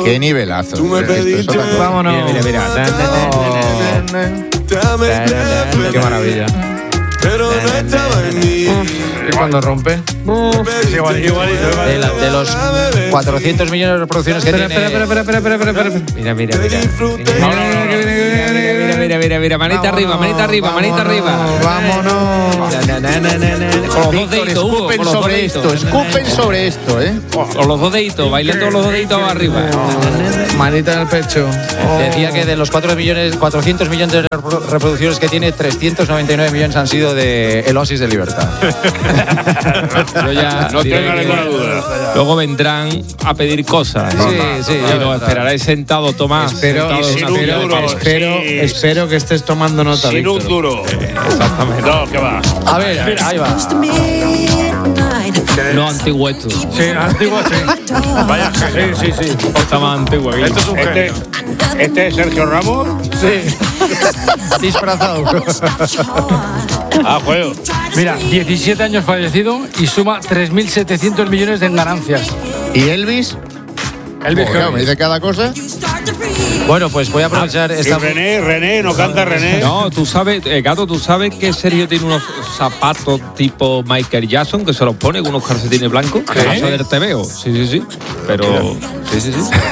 Qué nivelazo. Vámonos. Mira. Qué maravilla. ¿Y cuando rompe? Igualito. De los 400 millones de reproducciones que tiene. Espera. Mira. Manita arriba. Vámonos. Con los dos deditos, Hugo. Escupen sobre esto, ¿eh? Con los dos deditos, bailando los dos deditos arriba. Manita en el pecho. Decía que de los 400 millones de reproducciones que tiene, 399 millones han sido de El Oasis de Libertad. Yo ya No tenga ninguna duda. luego vendrán a pedir cosas. Sí, Pero esperaré sentado, Tomás. Espero que estés tomando nota, Sin un Víctor. duro. Exactamente. No, que va. A ver, ahí va. No, antiguo esto. Sí, antiguo, sí. Vaya, sí. Está más antiguo aquí. Esto es un genio. Este es Sergio Ramos. Sí. Disfrazado. Juego. Mira, 17 años fallecido y suma 3.700 millones en ganancias. ¿Y Elvis? Elvis Claro, me dice cada cosa. Bueno, pues voy a aprovechar Y esta. René, no canta René. No, tú sabes, Gato, tú sabes que Sergio tiene unos zapatos tipo Michael Jackson que se los pone con unos calcetines blancos. Eso del TVO. Sí. Pero. Sí.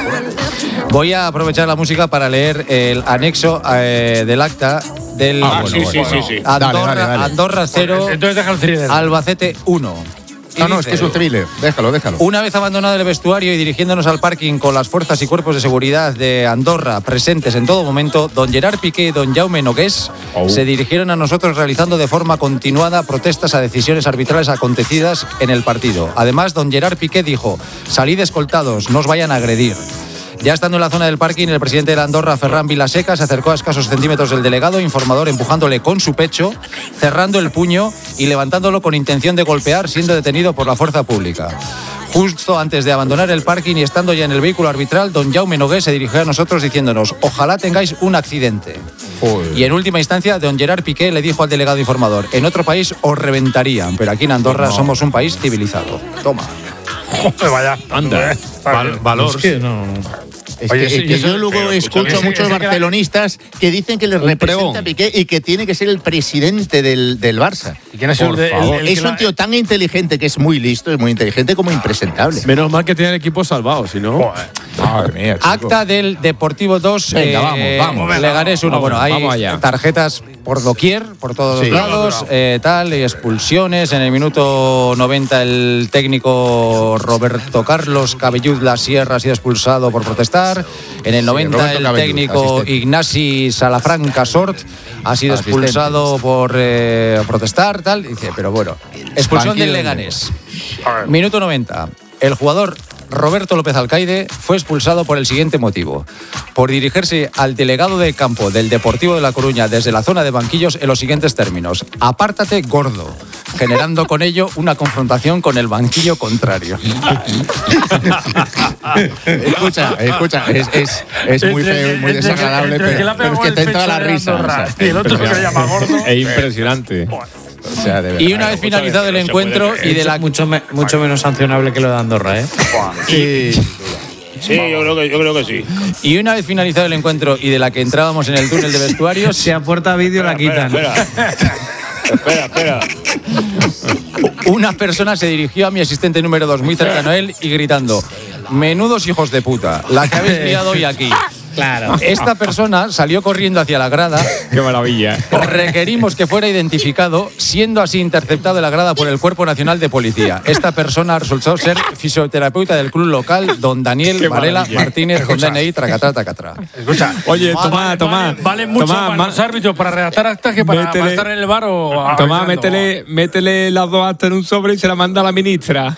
Voy a aprovechar la música para leer el anexo del acta del Sí. Andorra, Dale. Andorra 0, Entonces deja el thriller. Albacete 1. No, es que es un thriller. Déjalo. Una vez abandonado el vestuario y dirigiéndonos al parking con las fuerzas y cuerpos de seguridad de Andorra presentes en todo momento, don Gerard Piqué y don Jaume Nogués se dirigieron a nosotros realizando de forma continuada protestas a decisiones arbitrales acontecidas en el partido. Además, don Gerard Piqué dijo: salid escoltados, no os vayan a agredir. Ya estando en la zona del parking, el presidente de la Andorra, Ferran Vilaseca, se acercó a escasos centímetros del delegado informador, empujándole con su pecho, cerrando el puño y levantándolo con intención de golpear, siendo detenido por la fuerza pública. Justo antes de abandonar el parking y estando ya en el vehículo arbitral, don Jaume Nogués se dirigió a nosotros diciéndonos: ojalá tengáis un accidente. Y en última instancia, don Gerard Piqué le dijo al delegado informador: en otro país os reventarían, pero aquí en Andorra somos un país civilizado. Toma. Vaya. Anda. Valor. Es que no. Es Oye, que, sí, que yo luego pero escucho escúchame, a muchos ese que barcelonistas que dicen que les representa pregón. a Piqué y que tiene que ser el presidente del Barça. ¿Y quién ha sido el Es un tío tan inteligente que es muy listo, es muy inteligente como impresentable. Menos mal que tiene el equipo salvado, si no. Madre mía, chico. Acta del Deportivo 2. Venga, vamos. Leganés 1. Bueno, hay vamos allá. tarjetas por doquier, por todos Sí. los lados, tal, y expulsiones. En el minuto 90 el técnico Roberto Carlos Cabellud La Sierra ha sido expulsado por protestar. En el 90 Roberto el Cabellud, técnico asistente. Ignasi Salafranca Sort ha sido Asistente. expulsado por protestar, tal. Dice, pero bueno, expulsión Banquillo del de Leganés. Minuto 90. El jugador Roberto López Alcaide fue expulsado por el siguiente motivo: por dirigirse al delegado de campo del Deportivo de La Coruña desde la zona de banquillos en los siguientes términos: apártate, gordo, generando con ello una confrontación con el banquillo contrario. Escucha, es muy feo y muy desagradable, pero es que te entra la risa. O sea, Y el otro que se llama gordo. Es impresionante. o sea, de verdad. Y una vez finalizado el encuentro y de la Mucho menos sancionable que lo de Andorra, ¿eh? Sí. Sí, yo creo que sí. y una vez finalizado el encuentro y de la que entrábamos en el túnel de vestuarios, Si aporta vídeo la quitan. Espera. una persona se dirigió a mi asistente número 2 muy cercano a él y gritando: menudos hijos de puta, la que habéis liado hoy aquí. Claro. Esta persona salió corriendo hacia la grada. Qué maravilla. Requerimos que fuera identificado, siendo así interceptado de la grada por el Cuerpo Nacional de Policía. Esta persona resultó ser fisioterapeuta del club local, don Daniel Qué Varela maravilla. Martínez, con DNI, tracatra. Escucha. Oye, Tomás. Vale mucho para los árbitros para redactar actas que para estar en el bar o. Tomás, métele las dos actas en un sobre y se la manda a la ministra.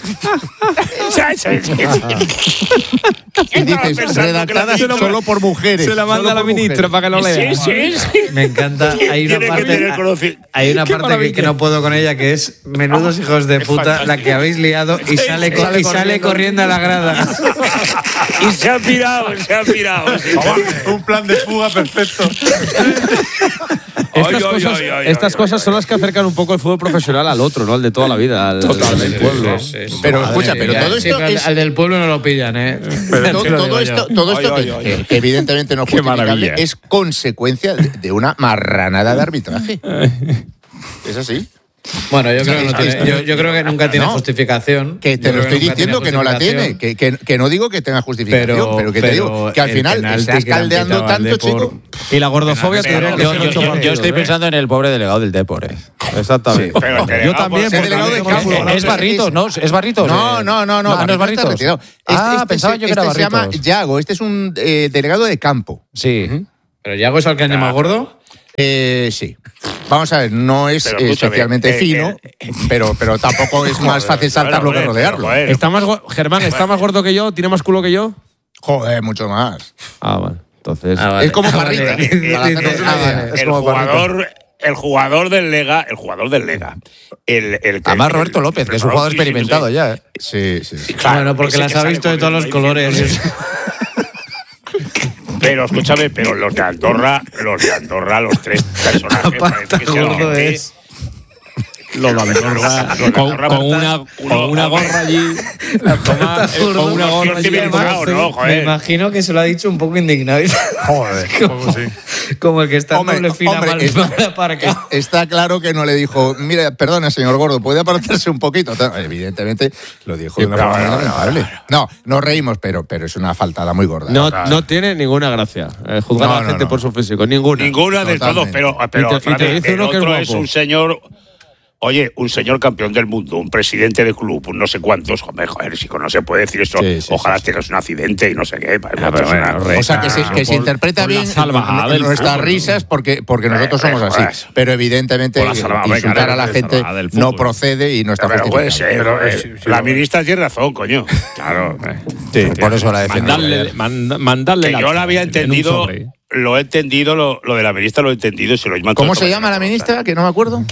Y dices, redactada solo por mujeres. Se la manda a la ministra para que lo lea. Sí. Me encanta. Hay una Tiene que tener parte, conocimiento. hay una Qué parte maravilla. que no puedo con ella, que es menudos hijos de puta, la que habéis liado y sale corriendo a la grada. Y se ha pirado. Un plan de fuga perfecto. Estas cosas son las que acercan un poco el fútbol profesional al otro, ¿no? Al de toda la vida, al del pueblo. Pero escucha, pero todo esto es... Al del pueblo no lo pillan, ¿eh? Todo esto que evidentemente no es justificable, es consecuencia de una marranada de arbitraje. ¿Es así? Bueno, yo creo que nunca tiene justificación. Que te lo estoy diciendo que no la tiene. Que no digo que tenga justificación, pero que te digo que al final estás caldeando tanto, chico. Y la gordofobia tendría que ser yo estoy pensando en el pobre delegado del Depor. Exactamente. Yo también. Es Barritos, ¿no? ¿Es Barritos? No, no es Barritos. Pensaba yo que era Barritos. Se llama Yago. Este es un delegado de campo. Sí. ¿Pero Yago es el que han llamado gordo? Sí. Vamos a ver, no es especialmente fino, pero tampoco es más fácil saltarlo que rodearlo. Germán, ¿está más gordo que yo? ¿Tiene más culo que yo? Joder, mucho más. Vale. Entonces. Es como Parrita. El jugador del Lega. Además, Roberto López, que es un jugador experimentado ya. Sí. Claro, bueno, porque las ha visto de todos los colores. Pero escúchame, pero los de Andorra, los tres personajes, parece que sean gente. Los de Andorra con una gorra allí. Con una gorra allí. Me imagino que se lo ha dicho un poco indignado. Joder, como el que está en doble fila para que... Está claro que no le dijo, mira, perdona, señor Gordo, ¿puede apartarse un poquito? Evidentemente lo dijo de una forma lamentable. No, nos reímos, pero es una faltada muy gorda. No tiene ninguna gracia juzgar a la gente por su físico, ninguna Del todo, pero el otro es un señor... Oye, un señor campeón del mundo, un presidente de club, no sé cuántos, joder, chico, no se puede decir eso. Ojalá tengas un accidente y no sé qué. O sea, que se interpreta bien nuestras risas porque nosotros somos así. Pero evidentemente insultar a la gente no procede y no está justificado. Puede ser. La ministra tiene razón, coño. Claro. Por eso la defendí. Mandarle que yo la había entendido. Lo he entendido, lo de la ministra lo he entendido. ¿Cómo se llama la ministra? Que no me acuerdo.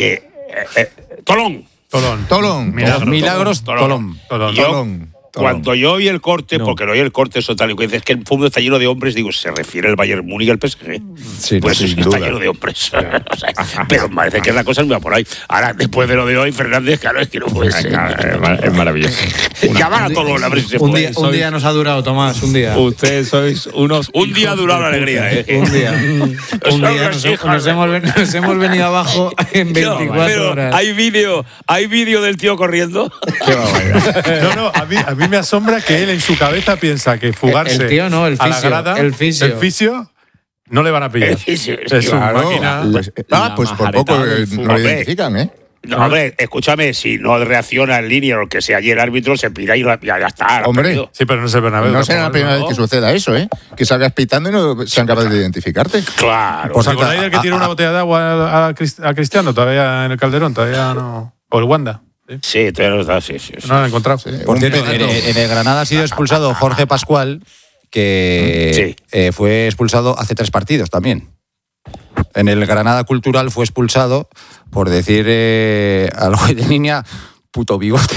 Tolón. Milagros Tolón. Cuando yo oí el corte, porque no oí el corte, eso tal y que dices que el fútbol está lleno de hombres, digo, ¿se refiere el Bayern Múnich al PSG? Sí, pues eso está lleno de hombres. O sea, pero parece que la cosa no va por ahí. Ahora, después de lo de hoy, Fernández, claro, es que no puede ser. Es maravilloso. Llamar a Tolón, a ver si se puede. Un día nos ha durado, Tomás, un día. Ustedes sois unos... Un día ha durado la alegría, Un día nos hemos venido abajo en 24 horas. ¿Hay vídeo del tío corriendo? Qué barbaridad. No, a mí me asombra que él en su cabeza piensa que fugarse el tío no, el fisio, a la grada, el fisio no le van a pillar. Es una máquina. Pues por poco no lo identifican, ¿eh? No, hombre, escúchame, si no reacciona en línea o lo que sea, y el árbitro se pira y ya está. Hombre, sí, pero no se ven a ver. No será la primera vez que suceda eso, ¿eh? Que salgas pitando y no sean capaces de identificarte. Claro. Pues el que tiene una botella de agua a Cristiano todavía en el Calderón, todavía no. O el Wanda. Sí, todavía no está, sí. No lo han encontrado. Por cierto, en el Granada ha sido expulsado Jorge Pascual, que fue expulsado hace 3 partidos también. En el Granada Cultural fue expulsado por decir al juez de línea puto bigote.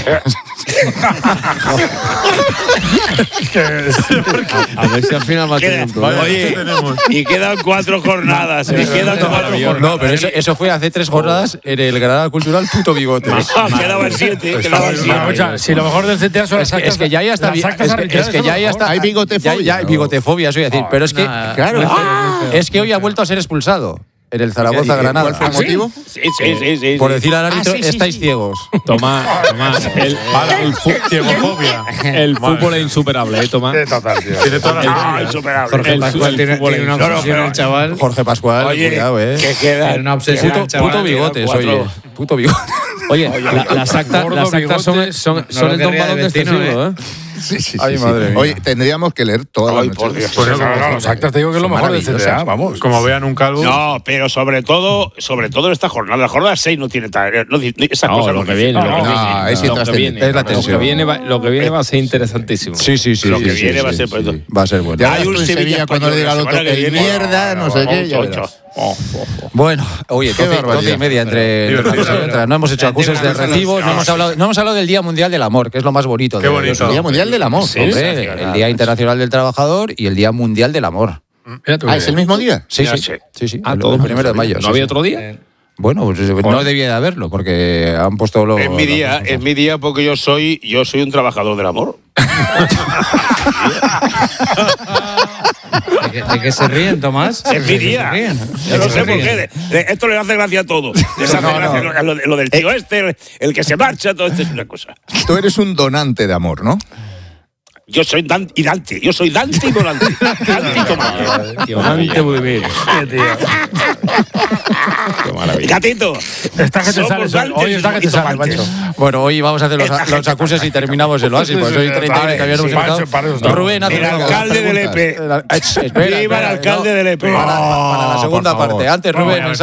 A ver si al final va a tener. Oye, y quedan 4 jornadas. No, pero eso fue hace 3 jornadas en el Granada Cultural, puto bigote. Quedaban 7. Si lo mejor del CTA son las actas. Es que ya está. Es que ya está. Hay bigotefobia. Ya hay bigotefobia, eso voy a decir. Pero es que. Claro. Es que hoy ha vuelto a ser expulsado. En el Zaragoza-Granada. ¿Cuál fue el motivo? Sí. Por decir al árbitro, estáis ciegos. Tomás, ciegofobia. El fútbol es insuperable, Tomás. Total, tío. Tiene toda la insuperable. Jorge Pascual tiene una obsesión el chaval. Jorge Pascual, oye, cuidado, que queda una obsesión. Puto bigotes, oye. Puto bigote. Oye, las actas son el Don Balón de este siglo, ¿eh? Sí. Ay, madre mía. Oye, tendríamos que leer todas las noches. Por Dios. Pues los actas te digo que es lo mejor del CTA, vamos. Como vean un calvo. No, pero sobre todo en esta jornada. La jornada 6 no tiene esa cosa. Lo que viene. Es intrascendente. Es la tensión. Lo que viene va a ser interesantísimo. Sí. Lo que viene va a ser. Va a ser bueno. Ya hay un Sevilla cuando le diga al otro que mierda, no sé qué, ya verás. Bueno, oye, 12:30 entre. No hemos hecho acuses de recibos, no hemos hablado del Día Mundial del Amor, que es lo más bonito. Qué bonito. El Día Mundial del Amor. Hombre, el Día Internacional del Trabajador y el Día Mundial del Amor. ¿Es el mismo día? Sí. El 1 de mayo. ¿No había otro día? Bueno, pues no debía de haberlo, porque han puesto los... Es mi día porque yo soy un trabajador del amor. ¿De qué se ríen, Tomás? Es mi día. Yo no sé por qué. Esto le hace gracia a todos. Les hace gracia lo del tío el que se marcha, todo esto es una cosa. Tú eres un donante de amor, ¿no? Yo soy Dante y Dante. Yo soy Dante y Donante. Dante y Tomate. Donante muy bien. Qué maravilla. Gatito. Está que te sale. Hoy está que te sale, macho. Bueno, hoy vamos a hacer los acuses y terminamos el oasis. Pues hoy 30 que habíamos invitado. Rubén, el alcalde de Lepe. Viva el alcalde de Lepe. Para la segunda parte. Antes, Rubén,